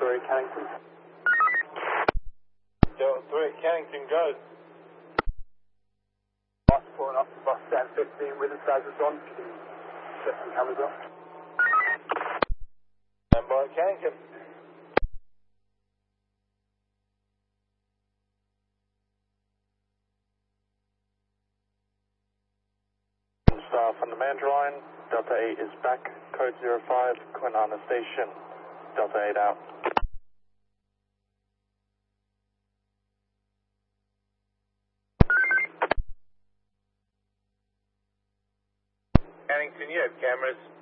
3 Cannington. Delta 3 Cannington, go. Bus pulling up to bus stand 15 with the status on. Set some cameras up. Stand by Cannington. Staff on the Mandra line, Delta 8 is back, code 05, Quinana Station, Delta 8 out. Cannington, you have cameras.